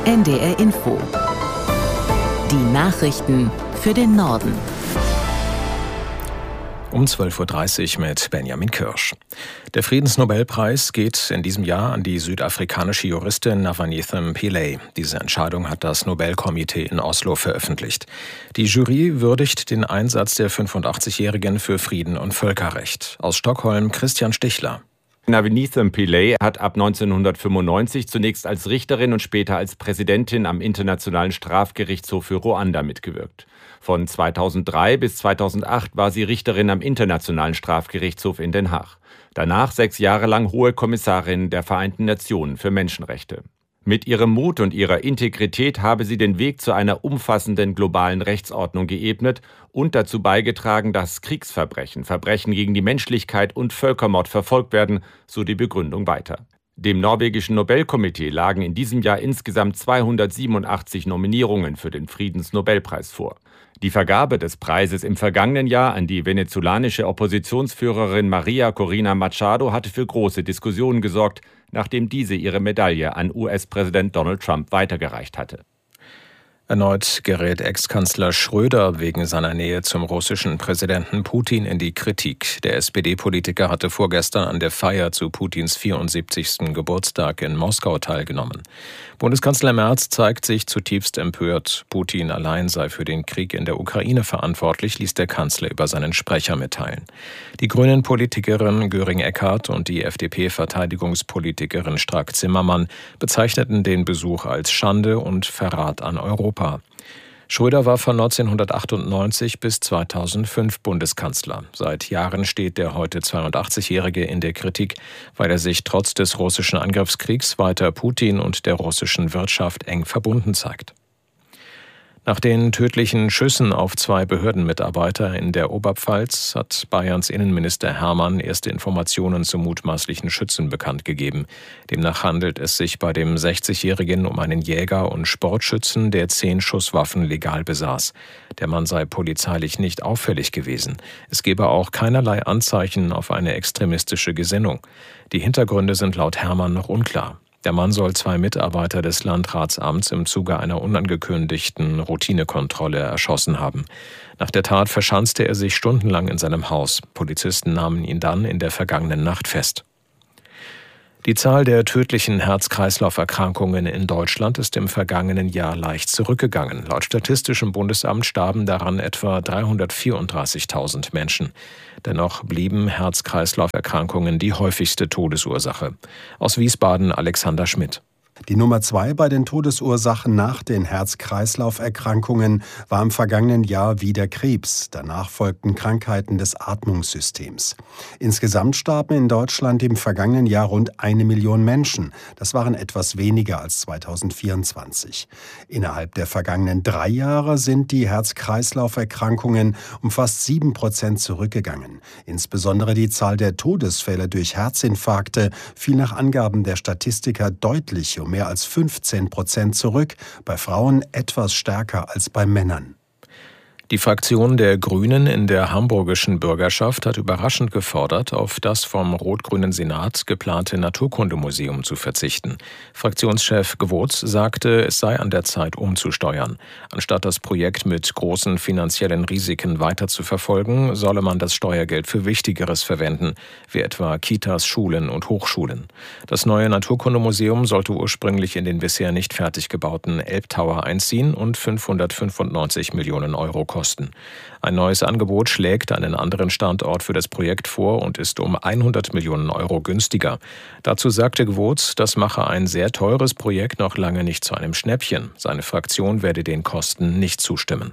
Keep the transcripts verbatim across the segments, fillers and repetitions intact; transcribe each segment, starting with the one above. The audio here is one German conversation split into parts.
N D R Info. Die Nachrichten für den Norden. Um zwölf Uhr dreißig mit Benjamin Kirsch. Der Friedensnobelpreis geht in diesem Jahr an die südafrikanische Juristin Navathem Pillay. Diese Entscheidung hat das Nobelkomitee in Oslo veröffentlicht. Die Jury würdigt den Einsatz der fünfundachtzigjährigen für Frieden und Völkerrecht. Aus Stockholm Christian Stichler. Navathem Pillay hat ab neunzehnhundertfünfundneunzig zunächst als Richterin und später als Präsidentin am Internationalen Strafgerichtshof für Ruanda mitgewirkt. Von zweitausenddrei bis zweitausendacht war sie Richterin am Internationalen Strafgerichtshof in Den Haag. Danach sechs Jahre lang Hohe Kommissarin der Vereinten Nationen für Menschenrechte. Mit ihrem Mut und ihrer Integrität habe sie den Weg zu einer umfassenden globalen Rechtsordnung geebnet und dazu beigetragen, dass Kriegsverbrechen, Verbrechen gegen die Menschlichkeit und Völkermord verfolgt werden, so die Begründung weiter. Dem norwegischen Nobelkomitee lagen in diesem Jahr insgesamt zweihundertsiebenundachtzig Nominierungen für den Friedensnobelpreis vor. Die Vergabe des Preises im vergangenen Jahr an die venezolanische Oppositionsführerin Maria Corina Machado hatte für große Diskussionen gesorgt, nachdem diese ihre Medaille an U S-Präsident Donald Trump weitergereicht hatte. Erneut gerät Ex-Kanzler Schröder wegen seiner Nähe zum russischen Präsidenten Putin in die Kritik. Der S P D-Politiker hatte vorgestern an der Feier zu Putins vierundsiebzigsten Geburtstag in Moskau teilgenommen. Bundeskanzler Merz zeigt sich zutiefst empört. Putin allein sei für den Krieg in der Ukraine verantwortlich, ließ der Kanzler über seinen Sprecher mitteilen. Die Grünen-Politikerin Göring-Eckardt und die F D P-Verteidigungspolitikerin Strack-Zimmermann bezeichneten den Besuch als Schande und Verrat an Europa. Schröder war von neunzehnhundertachtundneunzig bis zweitausendfünf Bundeskanzler. Seit Jahren steht der heute zweiundachtzigjährige in der Kritik, weil er sich trotz des russischen Angriffskriegs weiter Putin und der russischen Wirtschaft eng verbunden zeigt. Nach den tödlichen Schüssen auf zwei Behördenmitarbeiter in der Oberpfalz hat Bayerns Innenminister Hermann erste Informationen zu mutmaßlichen Schützen bekannt gegeben. Demnach handelt es sich bei dem sechzigjährigen um einen Jäger und Sportschützen, der zehn Schusswaffen legal besaß. Der Mann sei polizeilich nicht auffällig gewesen. Es gebe auch keinerlei Anzeichen auf eine extremistische Gesinnung. Die Hintergründe sind laut Hermann noch unklar. Der Mann soll zwei Mitarbeiter des Landratsamts im Zuge einer unangekündigten Routinekontrolle erschossen haben. Nach der Tat verschanzte er sich stundenlang in seinem Haus. Polizisten nahmen ihn dann in der vergangenen Nacht fest. Die Zahl der tödlichen Herz-Kreislauf-Erkrankungen in Deutschland ist im vergangenen Jahr leicht zurückgegangen. Laut Statistischem Bundesamt starben daran etwa dreihundertvierunddreißigtausend Menschen. Dennoch blieben Herz-Kreislauf-Erkrankungen die häufigste Todesursache. Aus Wiesbaden Alexander Schmidt. Die Nummer zwei bei den Todesursachen nach den Herz-Kreislauf-Erkrankungen war im vergangenen Jahr wieder Krebs. Danach folgten Krankheiten des Atmungssystems. Insgesamt starben in Deutschland im vergangenen Jahr rund eine Million Menschen. Das waren etwas weniger als zweitausendvierundzwanzig. Innerhalb der vergangenen drei Jahre sind die Herz-Kreislauf-Erkrankungen um fast sieben Prozent zurückgegangen. Insbesondere die Zahl der Todesfälle durch Herzinfarkte fiel nach Angaben der Statistiker deutlich um mehr als fünfzehn Prozent zurück, bei Frauen etwas stärker als bei Männern. Die Fraktion der Grünen in der hamburgischen Bürgerschaft hat überraschend gefordert, auf das vom rot-grünen Senat geplante Naturkundemuseum zu verzichten. Fraktionschef Gewotz sagte, es sei an der Zeit umzusteuern. Anstatt das Projekt mit großen finanziellen Risiken weiter zu verfolgen, solle man das Steuergeld für Wichtigeres verwenden, wie etwa Kitas, Schulen und Hochschulen. Das neue Naturkundemuseum sollte ursprünglich in den bisher nicht fertig gebauten Elbtower einziehen und fünfhundertfünfundneunzig Millionen Euro kosten. Kosten. Ein neues Angebot schlägt einen anderen Standort für das Projekt vor und ist um hundert Millionen Euro günstiger. Dazu sagte Gewotz, das mache ein sehr teures Projekt noch lange nicht zu einem Schnäppchen. Seine Fraktion werde den Kosten nicht zustimmen.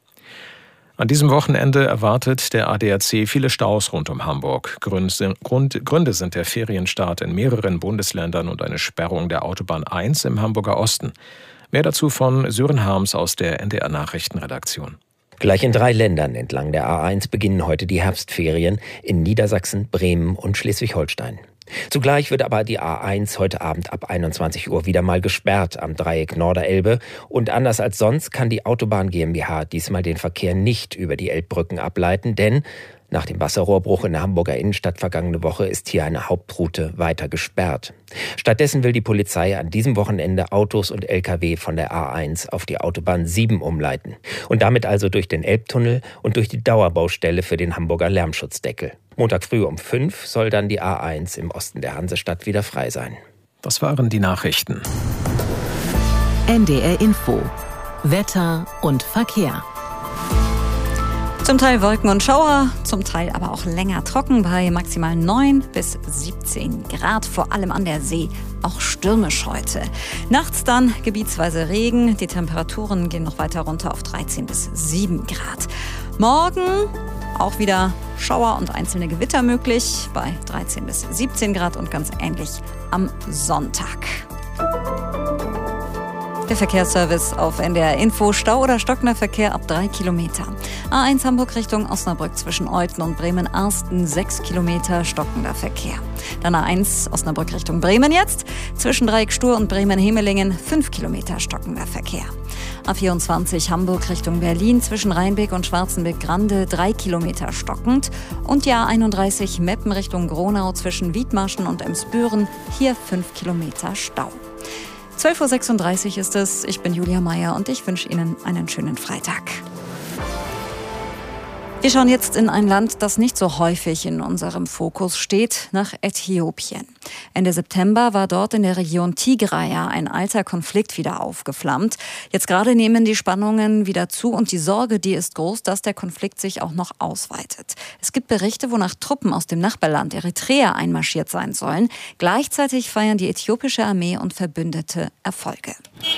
An diesem Wochenende erwartet der A D A C viele Staus rund um Hamburg. Gründe sind der Ferienstart in mehreren Bundesländern und eine Sperrung der Autobahn eins im Hamburger Osten. Mehr dazu von Sören Harms aus der N D R-Nachrichtenredaktion. Gleich in drei Ländern entlang der A eins beginnen heute die Herbstferien in Niedersachsen, Bremen und Schleswig-Holstein. Zugleich wird aber die A eins heute Abend ab einundzwanzig Uhr wieder mal gesperrt am Dreieck Norderelbe. Und anders als sonst kann die Autobahn GmbH diesmal den Verkehr nicht über die Elbbrücken ableiten, denn Nach dem Wasserrohrbruch in der Hamburger Innenstadt vergangene Woche ist hier eine Hauptroute weiter gesperrt. Stattdessen will die Polizei an diesem Wochenende Autos und L K W von der A eins auf die Autobahn sieben umleiten und damit also durch den Elbtunnel und durch die Dauerbaustelle für den Hamburger Lärmschutzdeckel. Montag früh um fünf soll dann die A eins im Osten der Hansestadt wieder frei sein. Das waren die Nachrichten. N D R Info. Wetter und Verkehr. Zum Teil Wolken und Schauer, zum Teil aber auch länger trocken bei maximal neun bis siebzehn Grad, vor allem an der See, auch stürmisch heute. Nachts dann gebietsweise Regen, die Temperaturen gehen noch weiter runter auf dreizehn bis sieben Grad. Morgen auch wieder Schauer und einzelne Gewitter möglich bei dreizehn bis siebzehn Grad und ganz ähnlich am Sonntag. Der Verkehrsservice auf N D R Info. Stau oder stockender Verkehr ab drei Kilometer. A eins Hamburg Richtung Osnabrück zwischen Euthen und Bremen-Arsten sechs Kilometer stockender Verkehr. Dann A eins Osnabrück Richtung Bremen jetzt. Zwischen Dreieck-Stur und Bremen-Hemelingen fünf Kilometer stockender Verkehr. A vierundzwanzig Hamburg Richtung Berlin zwischen Rheinbeck und Schwarzenbeck-Grande drei Kilometer stockend. Und die A einunddreißig Meppen Richtung Gronau zwischen Wiedmarschen und Emsbüren hier fünf Kilometer Stau. zwölf Uhr sechsunddreißig ist es. Ich bin Julia Meyer und ich wünsche Ihnen einen schönen Freitag. Wir schauen jetzt in ein Land, das nicht so häufig in unserem Fokus steht, nach Äthiopien. Ende September war dort in der Region Tigray ein alter Konflikt wieder aufgeflammt. Jetzt gerade nehmen die Spannungen wieder zu und die Sorge, die ist groß, dass der Konflikt sich auch noch ausweitet. Es gibt Berichte, wonach Truppen aus dem Nachbarland Eritrea einmarschiert sein sollen. Gleichzeitig feiern die äthiopische Armee und Verbündete Erfolge.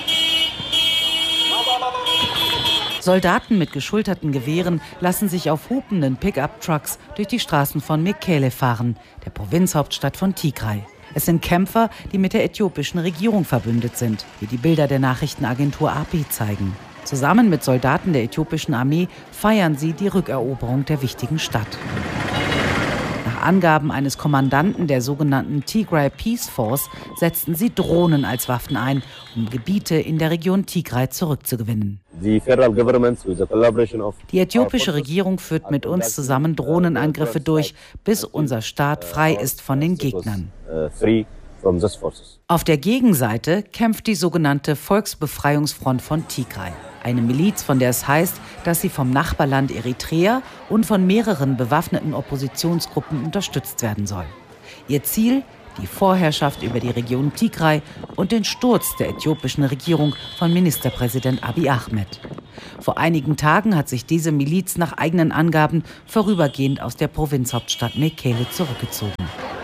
Soldaten mit geschulterten Gewehren lassen sich auf hupenden Pickup-Trucks durch die Straßen von Mekele fahren, der Provinzhauptstadt von Tigray. Es sind Kämpfer, die mit der äthiopischen Regierung verbündet sind, wie die Bilder der Nachrichtenagentur A P zeigen. Zusammen mit Soldaten der äthiopischen Armee feiern sie die Rückeroberung der wichtigen Stadt. Nach Angaben eines Kommandanten der sogenannten Tigray Peace Force setzten sie Drohnen als Waffen ein, um Gebiete in der Region Tigray zurückzugewinnen. Die äthiopische Regierung führt mit uns zusammen Drohnenangriffe durch, bis unser Staat frei ist von den Gegnern. Auf der Gegenseite kämpft die sogenannte Volksbefreiungsfront von Tigray. Eine Miliz, von der es heißt, dass sie vom Nachbarland Eritrea und von mehreren bewaffneten Oppositionsgruppen unterstützt werden soll. Ihr Ziel? Die Vorherrschaft über die Region Tigray und den Sturz der äthiopischen Regierung von Ministerpräsident Abiy Ahmed. Vor einigen Tagen hat sich diese Miliz nach eigenen Angaben vorübergehend aus der Provinzhauptstadt Mekele zurückgezogen.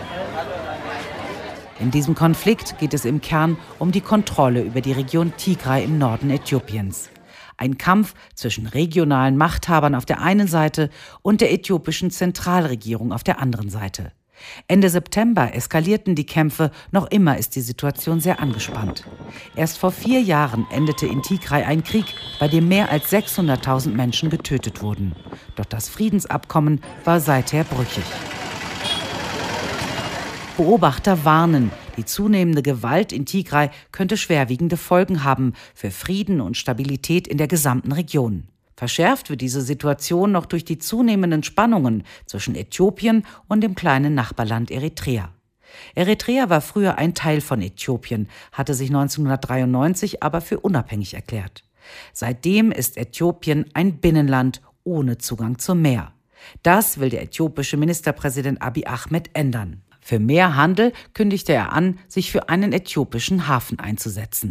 In diesem Konflikt geht es im Kern um die Kontrolle über die Region Tigray im Norden Äthiopiens. Ein Kampf zwischen regionalen Machthabern auf der einen Seite und der äthiopischen Zentralregierung auf der anderen Seite. Ende September eskalierten die Kämpfe, noch immer ist die Situation sehr angespannt. Erst vor vier Jahren endete in Tigray ein Krieg, bei dem mehr als sechshunderttausend Menschen getötet wurden. Doch das Friedensabkommen war seither brüchig. Beobachter warnen, die zunehmende Gewalt in Tigray könnte schwerwiegende Folgen haben für Frieden und Stabilität in der gesamten Region. Verschärft wird diese Situation noch durch die zunehmenden Spannungen zwischen Äthiopien und dem kleinen Nachbarland Eritrea. Eritrea war früher ein Teil von Äthiopien, hatte sich neunzehnhundertdreiundneunzig aber für unabhängig erklärt. Seitdem ist Äthiopien ein Binnenland ohne Zugang zum Meer. Das will der äthiopische Ministerpräsident Abiy Ahmed ändern. Für mehr Handel kündigte er an, sich für einen äthiopischen Hafen einzusetzen.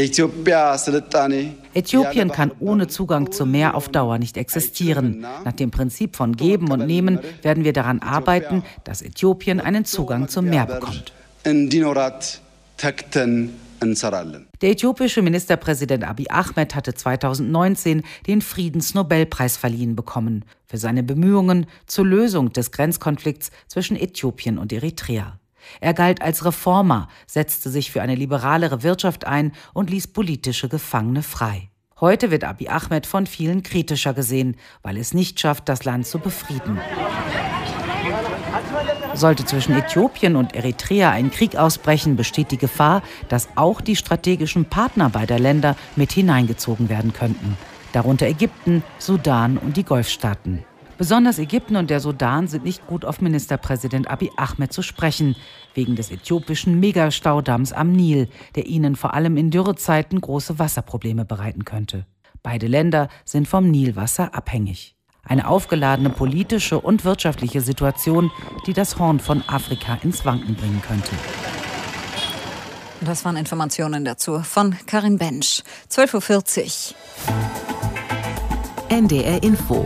Äthiopien kann ohne Zugang zum Meer auf Dauer nicht existieren. Nach dem Prinzip von Geben und Nehmen werden wir daran arbeiten, dass Äthiopien einen Zugang zum Meer bekommt. Der äthiopische Ministerpräsident Abiy Ahmed hatte zweitausendneunzehn den Friedensnobelpreis verliehen bekommen für seine Bemühungen zur Lösung des Grenzkonflikts zwischen Äthiopien und Eritrea. Er galt als Reformer, setzte sich für eine liberalere Wirtschaft ein und ließ politische Gefangene frei. Heute wird Abiy Ahmed von vielen kritischer gesehen, weil es nicht schafft, das Land zu befrieden. Sollte zwischen Äthiopien und Eritrea ein Krieg ausbrechen, besteht die Gefahr, dass auch die strategischen Partner beider Länder mit hineingezogen werden könnten. Darunter Ägypten, Sudan und die Golfstaaten. Besonders Ägypten und der Sudan sind nicht gut auf Ministerpräsident Abiy Ahmed zu sprechen, wegen des äthiopischen Megastaudamms am Nil, der ihnen vor allem in Dürrezeiten große Wasserprobleme bereiten könnte. Beide Länder sind vom Nilwasser abhängig. Eine aufgeladene politische und wirtschaftliche Situation, die das Horn von Afrika ins Wanken bringen könnte. Das waren Informationen dazu von Karin Bensch. zwölf Uhr vierzig. N D R Info.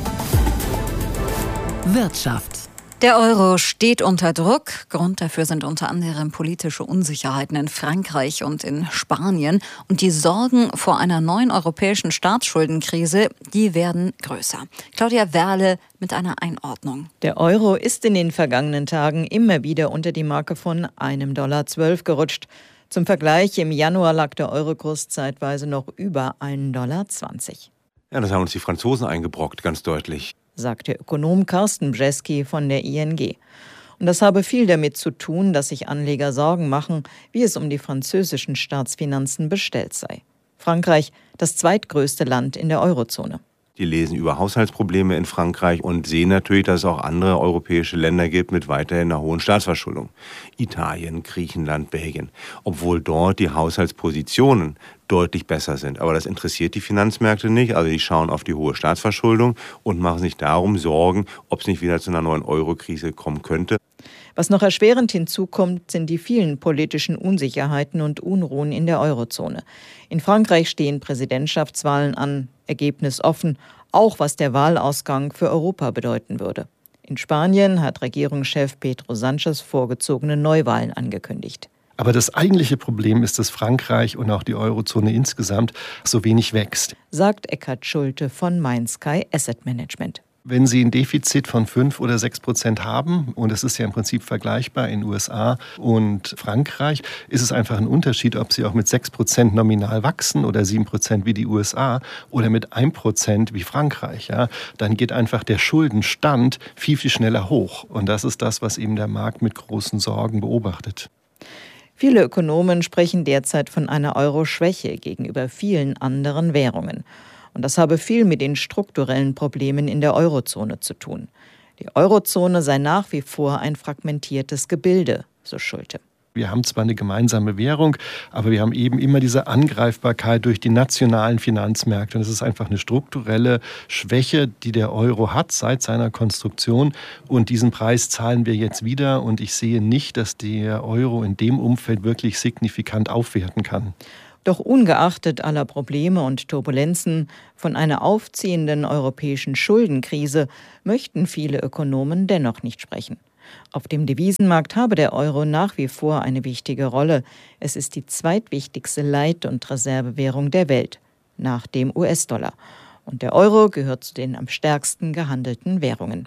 Wirtschaft. Der Euro steht unter Druck. Grund dafür sind unter anderem politische Unsicherheiten in Frankreich und in Spanien. Und die Sorgen vor einer neuen europäischen Staatsschuldenkrise, die werden größer. Claudia Werle mit einer Einordnung. Der Euro ist in den vergangenen Tagen immer wieder unter die Marke von einem Dollar zwölf gerutscht. Zum Vergleich, im Januar lag der Eurokurs zeitweise noch über einen Dollar zwanzig. Ja, das haben uns die Franzosen eingebrockt, ganz deutlich, sagt der Ökonom Carsten Bjeski von der I N G. Und das habe viel damit zu tun, dass sich Anleger Sorgen machen, wie es um die französischen Staatsfinanzen bestellt sei. Frankreich, das zweitgrößte Land in der Eurozone. Die lesen über Haushaltsprobleme in Frankreich und sehen natürlich, dass es auch andere europäische Länder gibt mit weiterhin einer hohen Staatsverschuldung. Italien, Griechenland, Belgien. Obwohl dort die Haushaltspositionen deutlich besser sind. Aber das interessiert die Finanzmärkte nicht. Also die schauen auf die hohe Staatsverschuldung und machen sich darum Sorgen, ob es nicht wieder zu einer neuen Euro-Krise kommen könnte. Was noch erschwerend hinzukommt, sind die vielen politischen Unsicherheiten und Unruhen in der Eurozone. In Frankreich stehen Präsidentschaftswahlen an, Ergebnis offen, auch was der Wahlausgang für Europa bedeuten würde. In Spanien hat Regierungschef Pedro Sánchez vorgezogene Neuwahlen angekündigt. Aber das eigentliche Problem ist, dass Frankreich und auch die Eurozone insgesamt so wenig wächst, sagt Eckhard Schulte von MindSky Asset Management. Wenn Sie ein Defizit von fünf oder sechs Prozent haben, und es ist ja im Prinzip vergleichbar in U S A und Frankreich, ist es einfach ein Unterschied, ob Sie auch mit sechs Prozent nominal wachsen oder sieben Prozent wie die U S A oder mit ein Prozent wie Frankreich. Ja? Dann geht einfach der Schuldenstand viel, viel schneller hoch. Und das ist das, was eben der Markt mit großen Sorgen beobachtet. Viele Ökonomen sprechen derzeit von einer Euro-Schwäche gegenüber vielen anderen Währungen. Und das habe viel mit den strukturellen Problemen in der Eurozone zu tun. Die Eurozone sei nach wie vor ein fragmentiertes Gebilde, so Schulte. Wir haben zwar eine gemeinsame Währung, aber wir haben eben immer diese Angreifbarkeit durch die nationalen Finanzmärkte. Und das ist einfach eine strukturelle Schwäche, die der Euro hat seit seiner Konstruktion. Und diesen Preis zahlen wir jetzt wieder. Und ich sehe nicht, dass der Euro in dem Umfeld wirklich signifikant aufwerten kann. Doch ungeachtet aller Probleme und Turbulenzen von einer aufziehenden europäischen Schuldenkrise möchten viele Ökonomen dennoch nicht sprechen. Auf dem Devisenmarkt habe der Euro nach wie vor eine wichtige Rolle. Es ist die zweitwichtigste Leit- und Reservewährung der Welt, nach dem U S-Dollar. Und der Euro gehört zu den am stärksten gehandelten Währungen.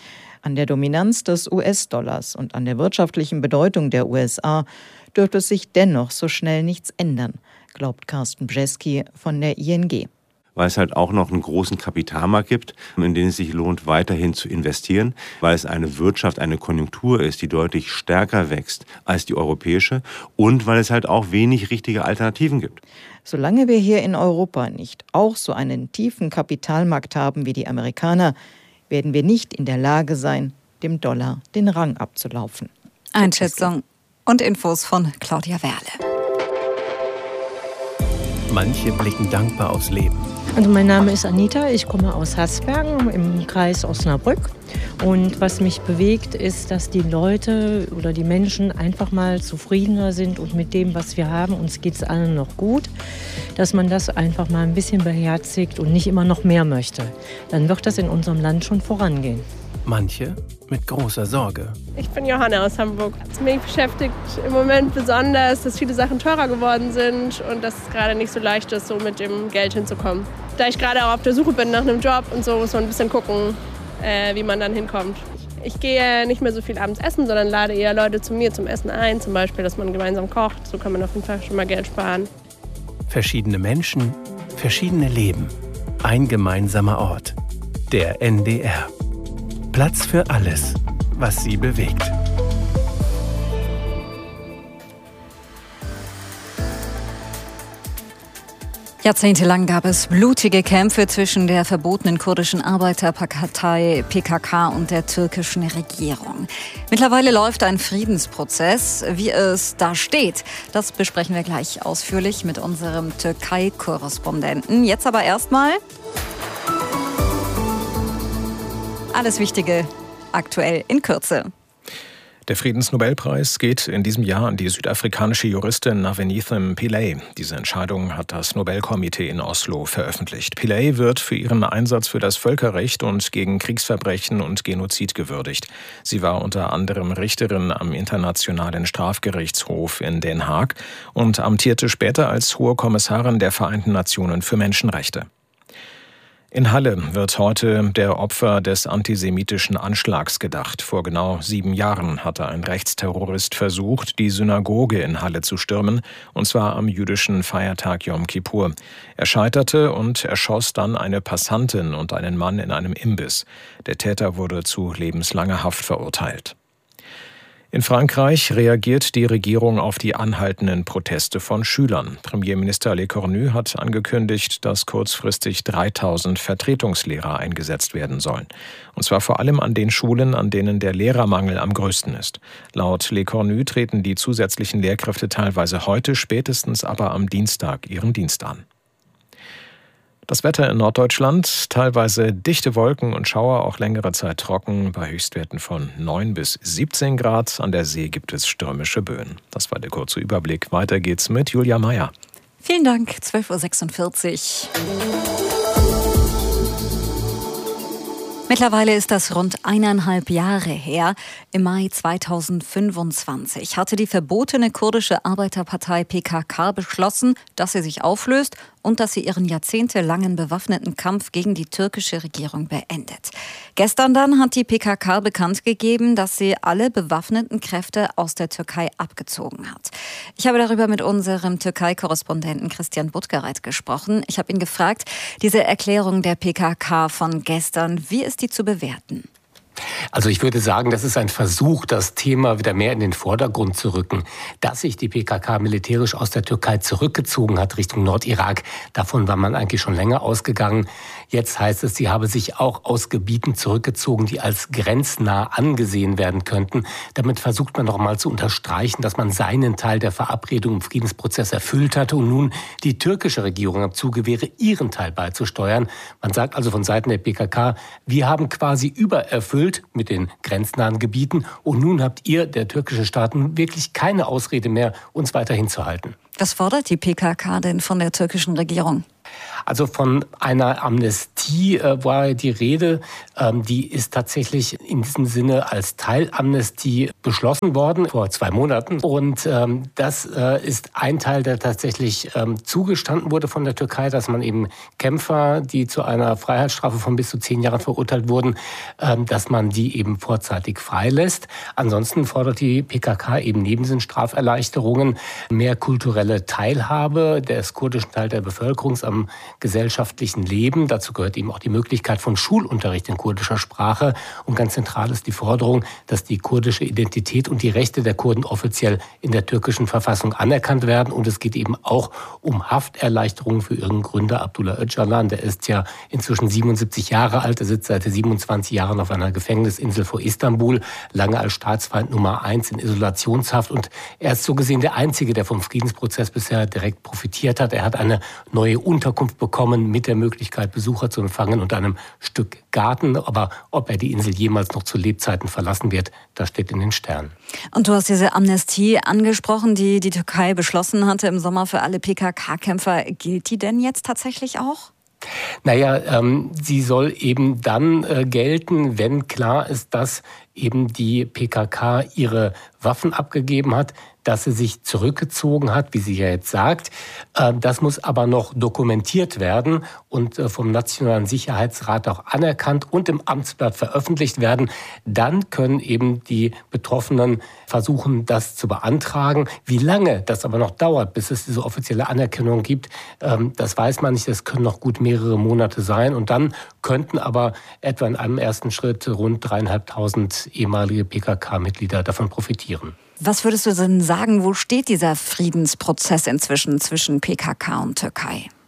An der Dominanz des U S-Dollars und an der wirtschaftlichen Bedeutung der U S A dürfte sich dennoch so schnell nichts ändern, glaubt Carsten Bjeski von der I N G. Weil es halt auch noch einen großen Kapitalmarkt gibt, in den es sich lohnt, weiterhin zu investieren, weil es eine Wirtschaft, eine Konjunktur ist, die deutlich stärker wächst als die europäische und weil es halt auch wenig richtige Alternativen gibt. Solange wir hier in Europa nicht auch so einen tiefen Kapitalmarkt haben wie die Amerikaner, werden wir nicht in der Lage sein, dem Dollar den Rang abzulaufen. Einschätzung und Infos von Claudia Werle. Manche blicken dankbar aufs Leben. Also mein Name ist Anita, ich komme aus Haßbergen im Kreis Osnabrück. Und was mich bewegt, ist, dass die Leute oder die Menschen einfach mal zufriedener sind und mit dem, was wir haben, uns geht es allen noch gut, dass man das einfach mal ein bisschen beherzigt und nicht immer noch mehr möchte. Dann wird das in unserem Land schon vorangehen. Manche mit großer Sorge. Ich bin Johanna aus Hamburg. Mich beschäftigt im Moment besonders, dass viele Sachen teurer geworden sind und dass es gerade nicht so leicht ist, so mit dem Geld hinzukommen. Da ich gerade auch auf der Suche bin nach einem Job und so, muss man ein bisschen gucken, äh, wie man dann hinkommt. Ich gehe nicht mehr so viel abends essen, sondern lade eher Leute zu mir zum Essen ein, zum Beispiel, dass man gemeinsam kocht. So kann man auf jeden Fall schon mal Geld sparen. Verschiedene Menschen, verschiedene Leben. Ein gemeinsamer Ort. Der N D R. Platz für alles, was Sie bewegt. Jahrzehntelang gab es blutige Kämpfe zwischen der verbotenen kurdischen Arbeiterpartei P K K und der türkischen Regierung. Mittlerweile läuft ein Friedensprozess. Wie es da steht, das besprechen wir gleich ausführlich mit unserem Türkei-Korrespondenten. Jetzt aber erstmal alles Wichtige aktuell in Kürze. Der Friedensnobelpreis geht in diesem Jahr an die südafrikanische Juristin Navenethum Pillay. Diese Entscheidung hat das Nobelkomitee in Oslo veröffentlicht. Pillay wird für ihren Einsatz für das Völkerrecht und gegen Kriegsverbrechen und Genozid gewürdigt. Sie war unter anderem Richterin am Internationalen Strafgerichtshof in Den Haag und amtierte später als Hohe Kommissarin der Vereinten Nationen für Menschenrechte. In Halle wird heute der Opfer des antisemitischen Anschlags gedacht. Vor genau sieben Jahren hatte ein Rechtsterrorist versucht, die Synagoge in Halle zu stürmen, und zwar am jüdischen Feiertag Yom Kippur. Er scheiterte und erschoss dann eine Passantin und einen Mann in einem Imbiss. Der Täter wurde zu lebenslanger Haft verurteilt. In Frankreich reagiert die Regierung auf die anhaltenden Proteste von Schülern. Premierminister Lecornu hat angekündigt, dass kurzfristig dreitausend Vertretungslehrer eingesetzt werden sollen. Und zwar vor allem an den Schulen, an denen der Lehrermangel am größten ist. Laut Lecornu treten die zusätzlichen Lehrkräfte teilweise heute, spätestens aber am Dienstag ihren Dienst an. Das Wetter in Norddeutschland, teilweise dichte Wolken und Schauer, auch längere Zeit trocken, bei Höchstwerten von neun bis siebzehn Grad. An der See gibt es stürmische Böen. Das war der kurze Überblick. Weiter geht's mit Julia Meyer. Vielen Dank, zwölf Uhr sechsundvierzig. Mittlerweile ist das rund eineinhalb Jahre her. Im Mai zweitausendfünfundzwanzig hatte die verbotene kurdische Arbeiterpartei P K K beschlossen, dass sie sich auflöst und dass sie ihren jahrzehntelangen bewaffneten Kampf gegen die türkische Regierung beendet. Gestern dann hat die P K K bekannt gegeben, dass sie alle bewaffneten Kräfte aus der Türkei abgezogen hat. Ich habe darüber mit unserem Türkei-Korrespondenten Christian Buttgereit gesprochen. Ich habe ihn gefragt, diese Erklärung der P K K von gestern, wie ist die zu bewerten? Also ich würde sagen, das ist ein Versuch, das Thema wieder mehr in den Vordergrund zu rücken. Dass sich die P K K militärisch aus der Türkei zurückgezogen hat Richtung Nordirak, davon war man eigentlich schon länger ausgegangen. Jetzt heißt es, sie habe sich auch aus Gebieten zurückgezogen, die als grenznah angesehen werden könnten. Damit versucht man noch mal zu unterstreichen, dass man seinen Teil der Verabredung im Friedensprozess erfüllt hatte und nun die türkische Regierung am Zuge wäre, ihren Teil beizusteuern. Man sagt also von Seiten der P K K, wir haben quasi übererfüllt mit den grenznahen Gebieten und nun habt ihr, der türkische Staat, wirklich keine Ausrede mehr, uns weiter hinzuhalten. Was fordert die P K K denn von der türkischen Regierung? Also von einer Amnestie äh, war die Rede. Ähm, die ist tatsächlich in diesem Sinne als Teilamnestie beschlossen worden vor zwei Monaten. Und ähm, das äh, ist ein Teil, der tatsächlich ähm, zugestanden wurde von der Türkei, dass man eben Kämpfer, die zu einer Freiheitsstrafe von bis zu zehn Jahren verurteilt wurden, ähm, dass man die eben vorzeitig freilässt. Ansonsten fordert die P K K eben neben diesen Straferleichterungen mehr kulturelle Teilhabe des kurdischen Teils der Bevölkerung am gesellschaftlichen Leben. Dazu gehört eben auch die Möglichkeit von Schulunterricht in kurdischer Sprache. Und ganz zentral ist die Forderung, dass die kurdische Identität und die Rechte der Kurden offiziell in der türkischen Verfassung anerkannt werden. Und es geht eben auch um Hafterleichterungen für ihren Gründer Abdullah Öcalan. Der ist ja inzwischen siebenundsiebzig Jahre alt. Er sitzt seit siebenundzwanzig Jahren auf einer Gefängnisinsel vor Istanbul, lange als Staatsfeind Nummer eins in Isolationshaft. Und er ist so gesehen der Einzige, der vom Friedensprozess bisher direkt profitiert hat. Er hat eine neue Unterkunft bekommen mit der Möglichkeit, Besucher zu empfangen und einem Stück Garten. Aber ob er die Insel jemals noch zu Lebzeiten verlassen wird, das steht in den Sternen. Und du hast diese Amnestie angesprochen, die die Türkei beschlossen hatte im Sommer für alle P K K-Kämpfer. Gilt die denn jetzt tatsächlich auch? Naja, ähm, sie soll eben dann äh, gelten, wenn klar ist, dass eben die P K K ihre Waffen abgegeben hat, dass sie sich zurückgezogen hat, wie sie ja jetzt sagt. Das muss aber noch dokumentiert werden und vom Nationalen Sicherheitsrat auch anerkannt und im Amtsblatt veröffentlicht werden. Dann können eben die Betroffenen versuchen, das zu beantragen. Wie lange das aber noch dauert, bis es diese offizielle Anerkennung gibt, das weiß man nicht. Das können noch gut mehrere Monate sein. Und dann könnten aber etwa in einem ersten Schritt rund dreieinhalbtausend ehemalige P K K-Mitglieder davon profitieren. Was würdest du denn sagen, wo steht dieser Friedensprozess inzwischen zwischen P K K und Türkei?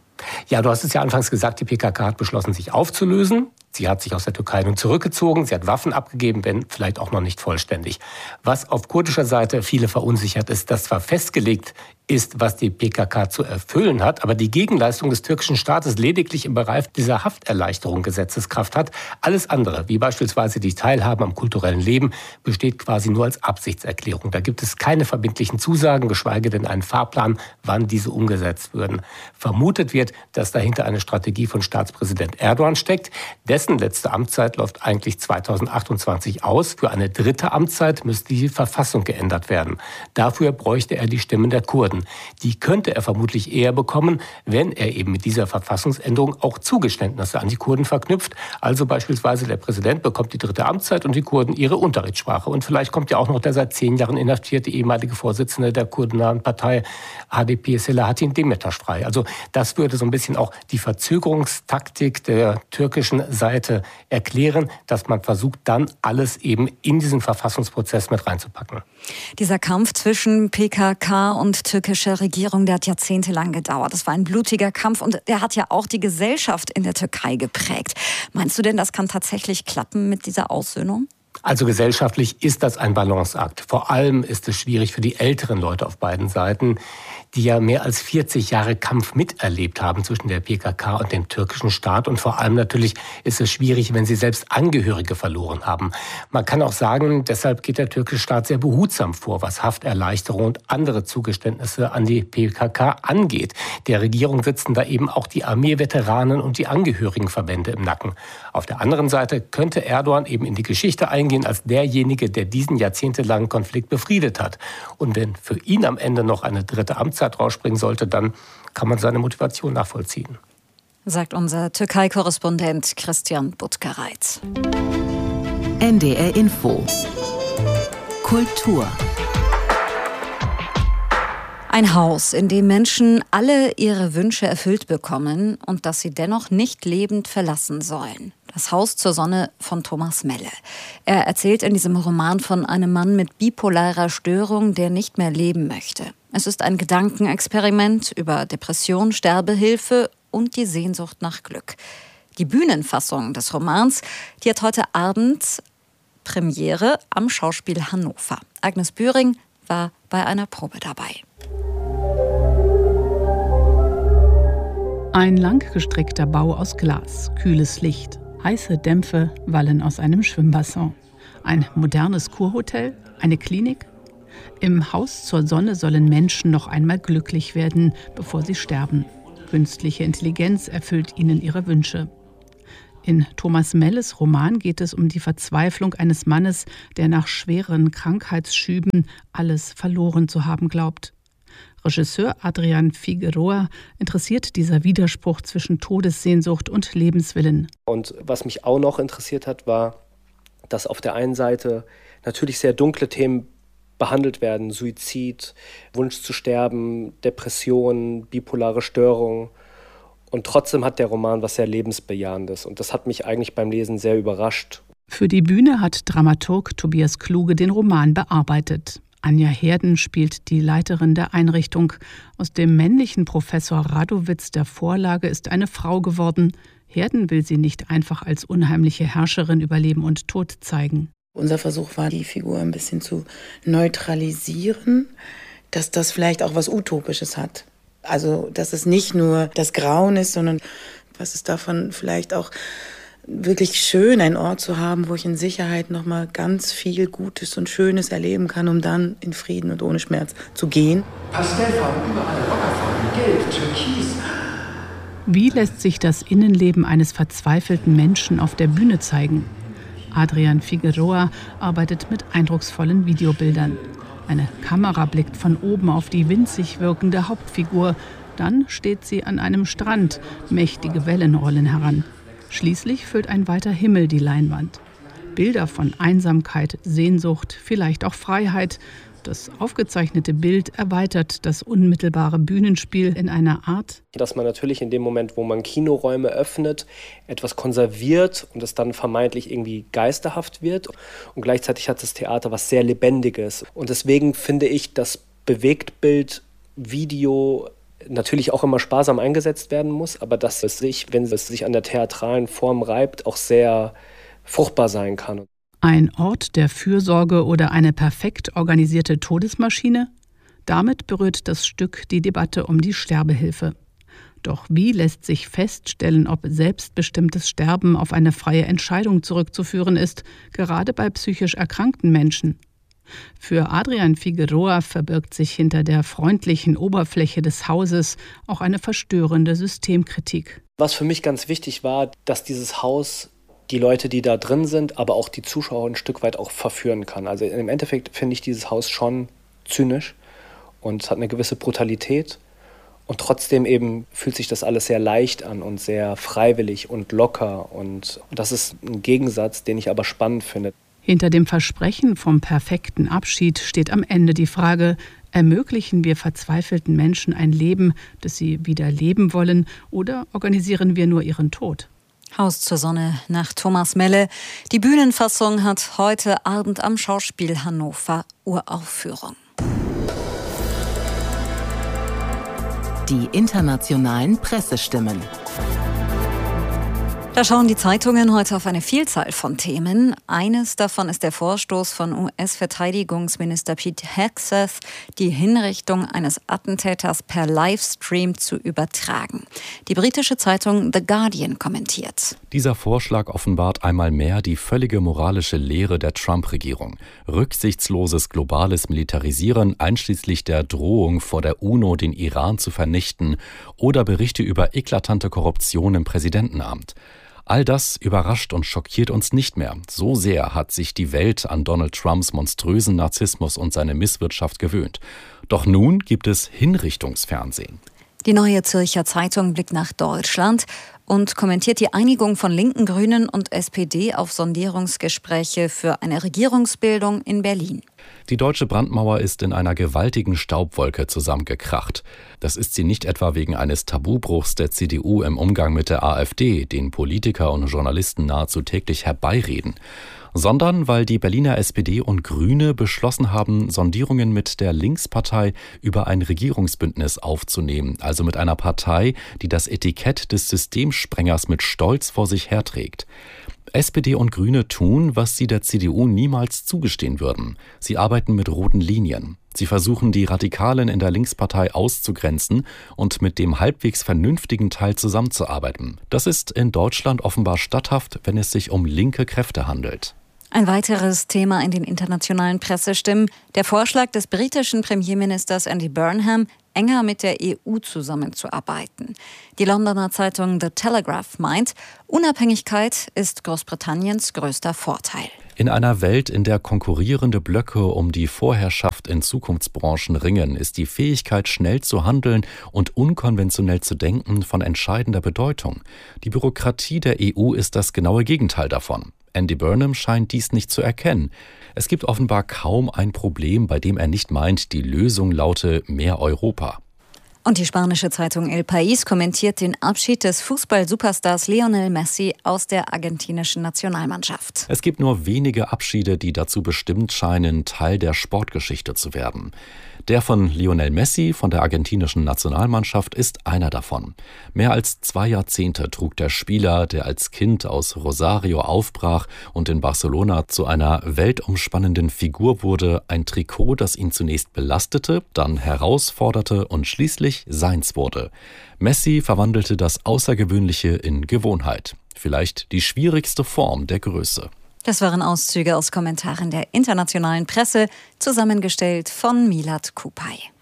Ja, du hast es ja anfangs gesagt, die P K K hat beschlossen, sich aufzulösen. Sie hat sich aus der Türkei nun zurückgezogen, sie hat Waffen abgegeben, wenn vielleicht auch noch nicht vollständig. Was auf kurdischer Seite viele verunsichert ist, dass zwar festgelegt ist, was die P K K zu erfüllen hat, aber die Gegenleistung des türkischen Staates lediglich im Bereich dieser Hafterleichterung Gesetzeskraft hat. Alles andere, wie beispielsweise die Teilhabe am kulturellen Leben, besteht quasi nur als Absichtserklärung. Da gibt es keine verbindlichen Zusagen, geschweige denn einen Fahrplan, wann diese umgesetzt würden. Vermutet wird, dass dahinter eine Strategie von Staatspräsident Erdogan steckt. Dessen letzte Amtszeit läuft eigentlich zweitausendachtundzwanzig aus. Für eine dritte Amtszeit müsste die Verfassung geändert werden. Dafür bräuchte er die Stimmen der Kurden. Die könnte er vermutlich eher bekommen, wenn er eben mit dieser Verfassungsänderung auch Zugeständnisse an die Kurden verknüpft. Also beispielsweise der Präsident bekommt die dritte Amtszeit und die Kurden ihre Unterrichtssprache. Und vielleicht kommt ja auch noch der seit zehn Jahren inhaftierte ehemalige Vorsitzende der kurdennahen Partei H D P Selahattin Demirtas frei. Also das würde so ein bisschen auch die Verzögerungstaktik der türkischen Seite erklären, dass man versucht, dann alles eben in diesen Verfassungsprozess mit reinzupacken. Dieser Kampf zwischen P K K und türkischer Regierung, der hat jahrzehntelang gedauert. Das war ein blutiger Kampf und der hat ja auch die Gesellschaft in der Türkei geprägt. Meinst du denn, das kann tatsächlich klappen mit dieser Aussöhnung? Also gesellschaftlich ist das ein Balanceakt. Vor allem ist es schwierig für die älteren Leute auf beiden Seiten, die ja mehr als vierzig Jahre Kampf miterlebt haben zwischen der P K K und dem türkischen Staat. Und vor allem natürlich ist es schwierig, wenn sie selbst Angehörige verloren haben. Man kann auch sagen, deshalb geht der türkische Staat sehr behutsam vor, was Hafterleichterung und andere Zugeständnisse an die P K K angeht. Der Regierung sitzen da eben auch die Armeeveteranen und die Angehörigenverbände im Nacken. Auf der anderen Seite könnte Erdogan eben in die Geschichte eingehen als derjenige, der diesen jahrzehntelangen Konflikt befriedet hat. Und wenn für ihn am Ende noch eine dritte Amtszeit rausspringen sollte, dann kann man seine Motivation nachvollziehen. Sagt unser Türkei-Korrespondent Christian Butgereit. N D R Info. Kultur. Ein Haus, in dem Menschen alle ihre Wünsche erfüllt bekommen und das sie dennoch nicht lebend verlassen sollen. Das Haus zur Sonne von Thomas Melle. Er erzählt in diesem Roman von einem Mann mit bipolarer Störung, der nicht mehr leben möchte. Es ist ein Gedankenexperiment über Depression, Sterbehilfe und die Sehnsucht nach Glück. Die Bühnenfassung des Romans, die hat heute Abend Premiere am Schauspiel Hannover. Agnes Bühring war bei einer Probe dabei. Ein langgestreckter Bau aus Glas, kühles Licht, heiße Dämpfe wallen aus einem Schwimmbassin. Ein modernes Kurhotel, eine Klinik. Im Haus zur Sonne sollen Menschen noch einmal glücklich werden, bevor sie sterben. Künstliche Intelligenz erfüllt ihnen ihre Wünsche. In Thomas Melles Roman geht es um die Verzweiflung eines Mannes, der nach schweren Krankheitsschüben alles verloren zu haben glaubt. Regisseur Adrian Figueroa interessiert dieser Widerspruch zwischen Todessehnsucht und Lebenswillen. Und was mich auch noch interessiert hat, war, dass auf der einen Seite natürlich sehr dunkle Themen behandelt werden. Suizid, Wunsch zu sterben, Depression, bipolare Störung. Und trotzdem hat der Roman was sehr Lebensbejahendes. Und das hat mich eigentlich beim Lesen sehr überrascht. Für die Bühne hat Dramaturg Tobias Kluge den Roman bearbeitet. Anja Herden spielt die Leiterin der Einrichtung. Aus dem männlichen Professor Radowitz der Vorlage ist eine Frau geworden. Herden will sie nicht einfach als unheimliche Herrscherin über Leben und Tod zeigen. Unser Versuch war, die Figur ein bisschen zu neutralisieren, dass das vielleicht auch was Utopisches hat. Also, dass es nicht nur das Grauen ist, sondern was ist davon vielleicht auch wirklich schön, einen Ort zu haben, wo ich in Sicherheit nochmal ganz viel Gutes und Schönes erleben kann, um dann in Frieden und ohne Schmerz zu gehen. Pastellfarben überall, Ockerfarben, Gelb, Türkis. Wie lässt sich das Innenleben eines verzweifelten Menschen auf der Bühne zeigen? Adrian Figueroa arbeitet mit eindrucksvollen Videobildern. Eine Kamera blickt von oben auf die winzig wirkende Hauptfigur. Dann steht sie an einem Strand. Mächtige Wellen rollen heran. Schließlich füllt ein weiter Himmel die Leinwand. Bilder von Einsamkeit, Sehnsucht, vielleicht auch Freiheit. Das aufgezeichnete Bild erweitert das unmittelbare Bühnenspiel in einer Art, dass man natürlich in dem Moment, wo man Kinoräume öffnet, etwas konserviert und es dann vermeintlich irgendwie geisterhaft wird. Und gleichzeitig hat das Theater was sehr Lebendiges. Und deswegen finde ich, dass Bewegtbild, Video natürlich auch immer sparsam eingesetzt werden muss, aber dass es sich, wenn es sich an der theatralen Form reibt, auch sehr fruchtbar sein kann. Ein Ort der Fürsorge oder eine perfekt organisierte Todesmaschine? Damit berührt das Stück die Debatte um die Sterbehilfe. Doch wie lässt sich feststellen, ob selbstbestimmtes Sterben auf eine freie Entscheidung zurückzuführen ist, gerade bei psychisch erkrankten Menschen? Für Adrian Figueroa verbirgt sich hinter der freundlichen Oberfläche des Hauses auch eine verstörende Systemkritik. Was für mich ganz wichtig war, dass dieses Haus die Leute, die da drin sind, aber auch die Zuschauer ein Stück weit auch verführen kann. Also im Endeffekt finde ich dieses Haus schon zynisch und es hat eine gewisse Brutalität. Und trotzdem eben fühlt sich das alles sehr leicht an und sehr freiwillig und locker. Und das ist ein Gegensatz, den ich aber spannend finde. Hinter dem Versprechen vom perfekten Abschied steht am Ende die Frage, ermöglichen wir verzweifelten Menschen ein Leben, das sie wieder leben wollen, oder organisieren wir nur ihren Tod? Haus zur Sonne nach Thomas Melle. Die Bühnenfassung hat heute Abend am Schauspiel Hannover Uraufführung. Die internationalen Pressestimmen. Da schauen die Zeitungen heute auf eine Vielzahl von Themen. Eines davon ist der Vorstoß von U S-Verteidigungsminister Pete Hegseth, die Hinrichtung eines Attentäters per Livestream zu übertragen. Die britische Zeitung The Guardian kommentiert: Dieser Vorschlag offenbart einmal mehr die völlige moralische Lehre der Trump-Regierung. Rücksichtsloses globales Militarisieren, einschließlich der Drohung vor der UNO, den Iran zu vernichten, oder Berichte über eklatante Korruption im Präsidentenamt. All das überrascht und schockiert uns nicht mehr. So sehr hat sich die Welt an Donald Trumps monströsen Narzissmus und seine Misswirtschaft gewöhnt. Doch nun gibt es Hinrichtungsfernsehen. Die Neue Zürcher Zeitung blickt nach Deutschland und kommentiert die Einigung von Linken, Grünen und S P D auf Sondierungsgespräche für eine Regierungsbildung in Berlin. Die deutsche Brandmauer ist in einer gewaltigen Staubwolke zusammengekracht. Das ist sie nicht etwa wegen eines Tabubruchs der C D U im Umgang mit der AfD, den Politiker und Journalisten nahezu täglich herbeireden, sondern weil die Berliner S P D und Grüne beschlossen haben, Sondierungen mit der Linkspartei über ein Regierungsbündnis aufzunehmen, also mit einer Partei, die das Etikett des Systemsprengers mit Stolz vor sich herträgt. S P D und Grüne tun, was sie der C D U niemals zugestehen würden. Sie arbeiten mit roten Linien. Sie versuchen, die Radikalen in der Linkspartei auszugrenzen und mit dem halbwegs vernünftigen Teil zusammenzuarbeiten. Das ist in Deutschland offenbar statthaft, wenn es sich um linke Kräfte handelt. Ein weiteres Thema in den internationalen Pressestimmen: der Vorschlag des britischen Premierministers Andy Burnham, enger mit der E U zusammenzuarbeiten. Die Londoner Zeitung The Telegraph meint, Unabhängigkeit ist Großbritanniens größter Vorteil. In einer Welt, in der konkurrierende Blöcke um die Vorherrschaft in Zukunftsbranchen ringen, ist die Fähigkeit, schnell zu handeln und unkonventionell zu denken, von entscheidender Bedeutung. Die Bürokratie der E U ist das genaue Gegenteil davon. Andy Burnham scheint dies nicht zu erkennen. Es gibt offenbar kaum ein Problem, bei dem er nicht meint, die Lösung laute mehr Europa. Und die spanische Zeitung El País kommentiert den Abschied des Fußball-Superstars Lionel Messi aus der argentinischen Nationalmannschaft. Es gibt nur wenige Abschiede, die dazu bestimmt scheinen, Teil der Sportgeschichte zu werden. Der von Lionel Messi von der argentinischen Nationalmannschaft ist einer davon. Mehr als zwei Jahrzehnte trug der Spieler, der als Kind aus Rosario aufbrach und in Barcelona zu einer weltumspannenden Figur wurde, ein Trikot, das ihn zunächst belastete, dann herausforderte und schließlich seins wurde. Messi verwandelte das Außergewöhnliche in Gewohnheit. Vielleicht die schwierigste Form der Größe. Das waren Auszüge aus Kommentaren der internationalen Presse, zusammengestellt von Milad Kupay.